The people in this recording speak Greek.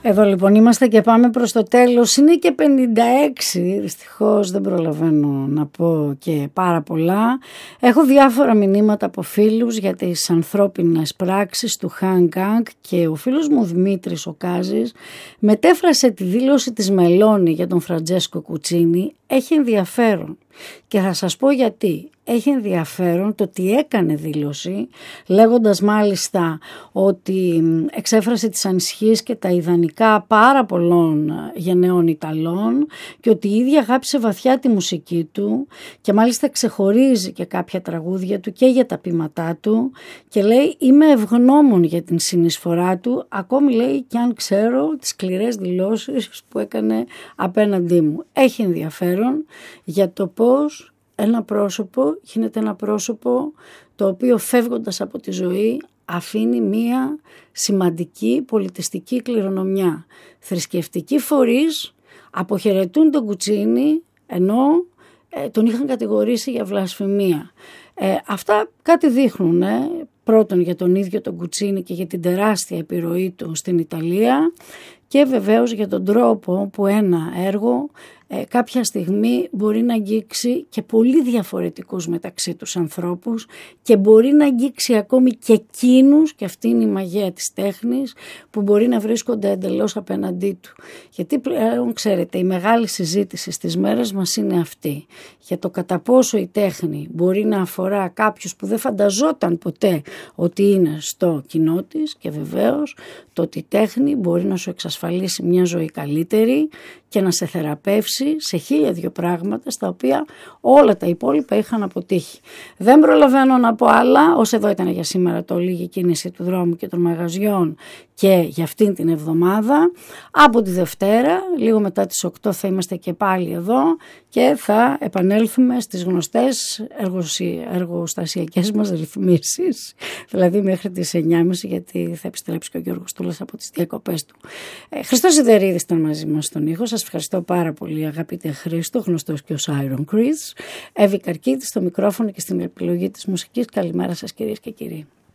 Εδώ λοιπόν είμαστε και πάμε προς το τέλος. Είναι και 56, δυστυχώς δεν προλαβαίνω να πω και πάρα πολλά. Έχω διάφορα μηνύματα από φίλους για τις ανθρώπινες πράξεις του Χαν Γκάνγκ και ο φίλος μου Δημήτρης ο Κάζης μετέφρασε τη δήλωση της Μελώνη για τον Φραντζέσκο Κουτσίνι. Έχει ενδιαφέρον και θα σας πω γιατί. Έχει ενδιαφέρον το ότι έκανε δήλωση, λέγοντας μάλιστα ότι εξέφρασε τις ανησυχίες και τα ιδανικά πάρα πολλών γενναίων Ιταλών και ότι η ίδια αγάπησε βαθιά τη μουσική του και μάλιστα ξεχωρίζει και κάποια τραγούδια του και για τα ποίηματά του και λέει είμαι ευγνώμων για την συνεισφορά του, ακόμη λέει και αν ξέρω τις σκληρές δηλώσεις που έκανε απέναντί μου. Έχει ενδιαφέρον για το πώς ένα πρόσωπο γίνεται ένα πρόσωπο το οποίο φεύγοντας από τη ζωή αφήνει μία σημαντική πολιτιστική κληρονομιά. Θρησκευτικοί φορείς αποχαιρετούν τον Κουτσίνι ενώ τον είχαν κατηγορήσει για βλασφημία. Αυτά κάτι δείχνουν πρώτον για τον ίδιο τον Κουτσίνι και για την τεράστια επιρροή του στην Ιταλία και βεβαίως για τον τρόπο που ένα έργο κάποια στιγμή μπορεί να αγγίξει και πολύ διαφορετικούς μεταξύ τους ανθρώπους και μπορεί να αγγίξει ακόμη και εκείνους, και αυτή είναι η μαγεία της τέχνης, που μπορεί να βρίσκονται εντελώς απέναντί του. Γιατί πλέον ξέρετε η μεγάλη συζήτηση στις μέρες μας είναι αυτή, για το κατά πόσο η τέχνη μπορεί να αφορά κάποιους που δεν φανταζόταν ποτέ ότι είναι στο κοινό της και βεβαίως το ότι η τέχνη μπορεί να σου εξασφαλίσει μια ζωή καλύτερη και να σε θεραπεύσει σε 1002 πράγματα στα οποία όλα τα υπόλοιπα είχαν αποτύχει. Δεν προλαβαίνω να πω άλλα, ως εδώ ήταν για σήμερα το λίγη κίνηση του δρόμου και των μαγαζιών και για αυτήν την εβδομάδα. Από τη Δευτέρα, λίγο μετά τις 8 θα είμαστε και πάλι εδώ και θα επανέλθουμε στις γνωστές εργοστασιακές μας ρυθμίσεις, δηλαδή μέχρι τις 9.30 γιατί θα επιστρέψει και ο Γιώργος Τούλας από τις διακοπές του. Χριστός Σιδερίδης ήταν μαζί μας στον ήχο. Σας ευχαριστώ πάρα πολύ αγαπητέ Χρήστο, γνωστός και ως Iron Chris. Εύη Καρκίτη στο μικρόφωνο και στην επιλογή της μουσικής. Καλημέρα σας κυρίες και κύριοι.